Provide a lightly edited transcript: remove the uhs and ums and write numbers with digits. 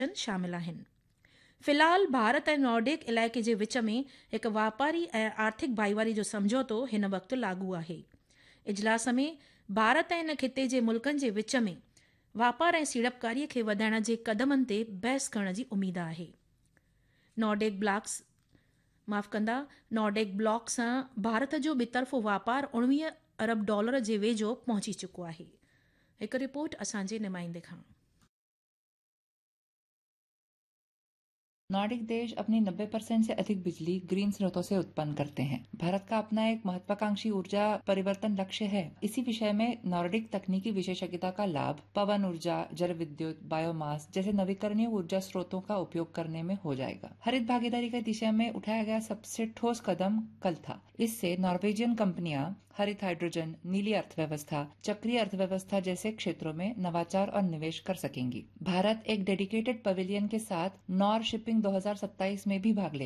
शामिल आहिनि। फ़िलहाल भारत ऐं नॉर्डिक इलाइक़े जे विच में हिकु वापारी ऐं आर्थिक भाईवारी जो समझौतो हिन वक़्तु लागू आहे। इजलास में भारत ऐं इन खिते जे मुल्कनि जे विच में वापार ऐं सीड़पकारीअ खे वधाइण जे क़दमनि ते बहस करण जी उमेद आहे। नॉर्डिक ब्लॉक सां भारत जो ॿितरफ़ो वापार $19 अरब जे वेझो पहुची चुको आहे। हिकु रिपोर्ट असांजे नुमाइंदे खां। नॉर्डिक देश अपनी 90% से अधिक बिजली ग्रीन स्रोतों से उत्पन्न करते हैं। भारत का अपना एक महत्वाकांक्षी ऊर्जा परिवर्तन लक्ष्य है। इसी विषय में नॉर्डिक तकनीकी विशेषज्ञता का लाभ पवन ऊर्जा, जल विद्युत, बायोमास जैसे नवीकरणीय ऊर्जा स्रोतों का उपयोग करने में हो जाएगा। हरित भागीदारी की दिशा में उठाया गया सबसे ठोस कदम कल था। इससे नॉर्वेजियन कंपनियां हरित हाइड्रोजन, नीली अर्थव्यवस्था, चक्रीय अर्थव्यवस्था जैसे क्षेत्रों में नवाचार और निवेश कर सकेंगी। भारत एक डेडिकेटेड पवेलियन के साथ नॉर शिपिंग 2027 में भी भाग लेगा।